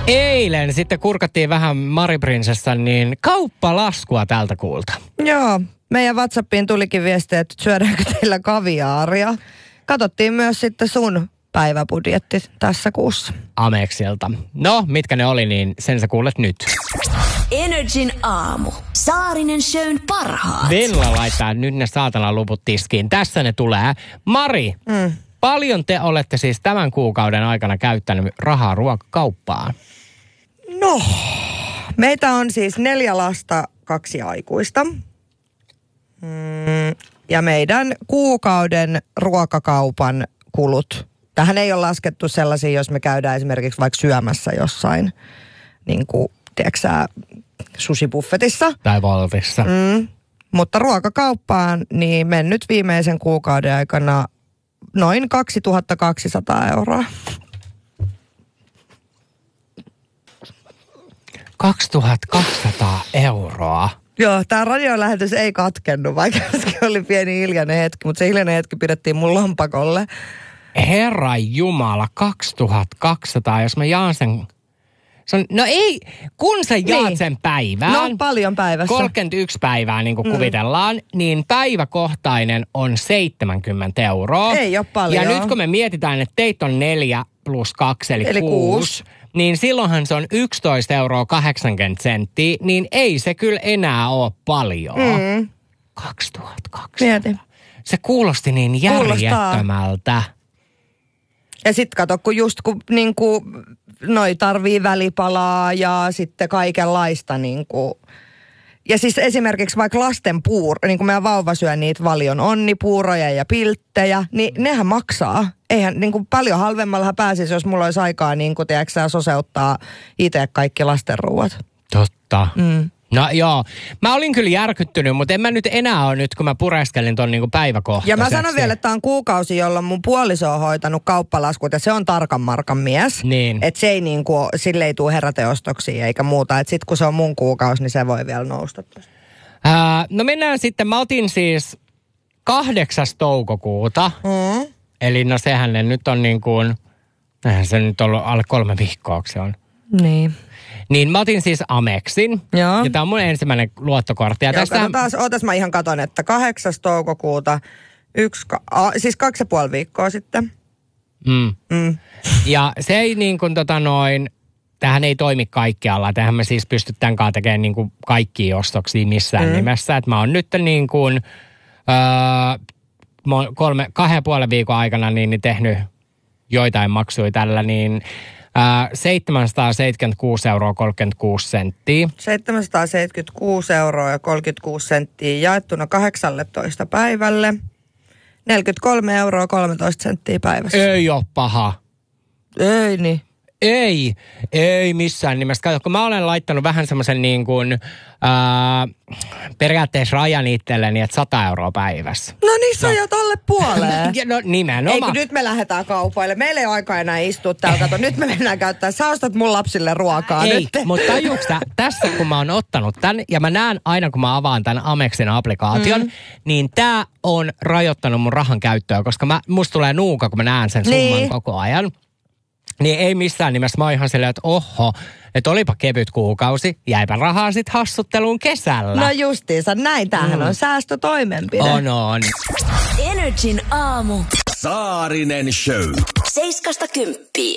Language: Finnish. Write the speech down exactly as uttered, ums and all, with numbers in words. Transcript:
Eilen sitten kurkattiin vähän Mariprinsessan niin kauppalaskua tältä kuulta. Joo, meidän WhatsAppiin tulikin viestiä, että syödäänkö teillä kaviaaria. Katsottiin myös sitten sun päiväbudjetti tässä kuussa. Ameksilta. No, mitkä ne oli, niin sen sä kuulet nyt. Energin aamu. Saarinen Shown parhaat. Venla laittaa nyt ne saatana luvut tiskiin. Tässä ne tulee. Mari, mm. paljon te olette siis tämän kuukauden aikana käyttänyt rahaa ruokakauppaan? No, meitä on siis neljä lasta, kaksi aikuista. Mm, ja meidän kuukauden ruokakaupan kulut. Tähän ei ole laskettu sellaisia, jos me käydään esimerkiksi vaikka syömässä jossain, niin kuin, tiedätkö sä, sushi-buffetissa. Tai Voltissa. Mm, mutta ruokakauppaan niin mennyt viimeisen kuukauden aikana noin kaksituhattakaksisataa euroa. kaksituhattakaksisataa euroa. Joo, tämä radiolähetys ei katkennut, vaikka äsken oli pieni hiljainen hetki, mutta se hiljainen hetki pidettiin mun lompakolle. Herra Jumala, kaksituhattakaksisataa, jos mä jaan sen... Se on, no ei, kun sä jaat niin. sen päivään. No paljon päivässä. kolmekymmentäyksi päivää niin kuin mm. kuvitellaan, niin päiväkohtainen on seitsemänkymmentä euroa. Ei ole paljon. Ja nyt kun me mietitään, että teitä on neljä plus kaksi, eli, eli kuusi, niin silloinhan se on yksitoista euroa kahdeksankymmentä senttiä, niin ei se kyllä enää ole paljon. Mm. kaksituhattakaksisataa. Mieti. Se kuulosti niin järjettömältä. Ja sit kato, kun just kun niinku, noi tarvii välipalaa ja sitten kaikenlaista niinku. Ja siis esimerkiksi vaikka lasten puuro, niin kuin meidän vauva syö niitä valion onnipuuroja ja pilttejä, niin nehän maksaa. Eihän niin kuin paljon halvemmallahan pääsisi, jos mulla olisi aikaa niin kuin tiedätkö, soseuttaa itse kaikki lastenruuat. Totta. Mm. No joo, mä olin kyllä järkyttynyt, mutta en mä nyt enää ole nyt, kun mä pureskelin ton niinku päiväkohtaiseksi. Ja mä sanon vielä, että tää on kuukausi, jolloin mun puoliso on hoitanut kauppalaskut ja se on tarkan markan mies. Niin. Että se ei niinku, sille ei tule heräteostoksia eikä muuta. Että sit kun se on mun kuukausi, niin se voi vielä nousta. Ää, no mennään sitten, mä otin siis kahdeksas toukokuuta. Mm. Eli no sehän ne nyt on niin kuin, eihän se nyt ollut alle kolme viikkoa, se on. Niin. Niin mä otin siis Amexin. Joo. Ja tää on mun ensimmäinen luottokortti. Ja Joo, tästä... taas, ootas mä ihan katon, että kahdeksas toukokuuta, yksi, a, siis kaksi ja puoli viikkoa sitten. Mm. Mm. Ja se ei niin kuin tota noin, tämähän ei toimi kaikkialla. Tähän me siis pystytään tekemään niin kuin kaikkia ostoksia missään mm. nimessä. Että mä oon nyt niin kuin öö, kolme, kahden ja puolen viikon aikana niin, niin tehnyt joitain maksuja tällä, niin Äh, seitsemänsataaseitsemänkymmentäkuusi euroa kolmekymmentäkuusi senttiä. seitsemänsataaseitsemänkymmentäkuusi euroa ja kolmekymmentäkuusi senttiä jaettuna kahdeksalletoista päivälle. neljäkymmentäkolme euroa kolmetoista senttiä päivässä. Ei ole paha. Ei niin. Ei, ei missään nimessä. Kato, kun mä olen laittanut vähän semmoisen niin kuin ää, periaatteessa rajan itselleni, että sata euroa päivässä. No niin, sä ajat alle puoleen. No nimenomaan. Ei kun nyt me lähdetään kaupoille. Meillä ei ole aikaa enää istua täällä. Kato, nyt me mennään käyttää. Sä ostat mun lapsille ruokaa ei, nyt. Mutta tajuuks tässä kun mä oon ottanut tän, ja mä näen aina kun mä avaan tän Amexin applikaation, mm. niin tää on rajoittanut mun rahan käyttöä, koska mä, musta tulee nuuka, kun mä näen sen summan niin. koko ajan. Niin ei missään nimessä. Mä oon ihan silleen, että oho, että olipa kevyt kuukausi, jäipä rahaa sit hassutteluun kesällä. No justiinsa, näin. Tämähän mm. on säästötoimenpide. On, on. Energin aamu. Saarinen Show. Seiskasta kymppiin.